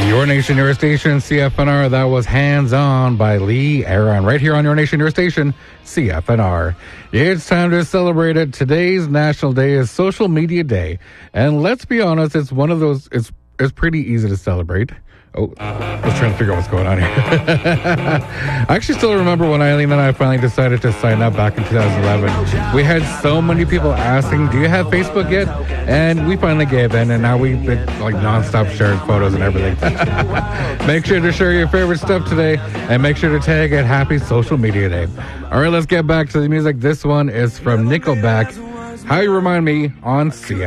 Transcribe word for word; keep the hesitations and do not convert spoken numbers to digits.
Your Nation, Your Station, C F N R. That was Hands On by Lee Aaron. Right here on Your Nation, Your Station, C F N R. It's time to celebrate it. Today's National Day is Social Media Day. And let's be honest, it's one of those, it's, it's pretty easy to celebrate. Oh, I was trying to figure out what's going on here. I actually still remember when Eileen and I finally decided to sign up back in two thousand eleven. We had so many people asking, do you have Facebook yet? And we finally gave in, and now we've been like nonstop sharing photos and everything. Make sure to share your favorite stuff today, and make sure to tag at Happy Social Media Day. All right, let's get back to the music. This one is from Nickelback. How You Remind Me on C F.